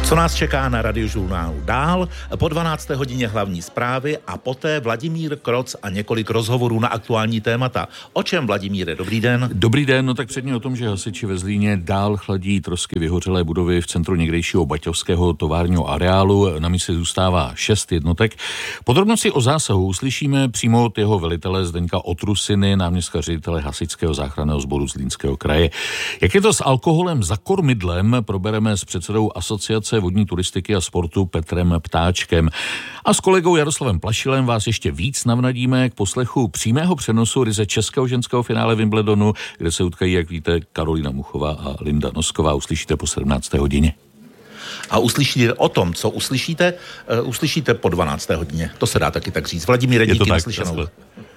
Co nás čeká na Radiožurnálu dál? Po 12. hodině hlavní zprávy a poté Vladimír Kroc a několik rozhovorů na aktuální témata. O čem, Vladimíre? Dobrý den. Dobrý den, no tak předně o tom, že hasiči ve Zlíně dál chladí trosky vyhořelé budovy v centru někdejšího baťovského továrního areálu. Na místě zůstává 6 jednotek. Podrobnosti o zásahu uslyšíme přímo od jeho velitele Zdeňka Otrusiny, náměstka ředitele hasičského záchranného sboru Zlínského kraje. Jak je to s alkoholem za kormidlem, probereme s předsedou Asociace vodní turistiky a sportu Petrem Ptáčkem. A s kolegou Jaroslavem Plašilem vás ještě víc navnadíme k poslechu přímého přenosu ryze českého ženského finále Wimbledonu, kde se utkají, jak víte, Karolína Muchová a Linda Nosková. Uslyšíte po 17. hodině. A uslyšíte o tom, co uslyšíte po 12. hodině. To se dá taky tak říct. Vladimíre, díky, naslyšenou.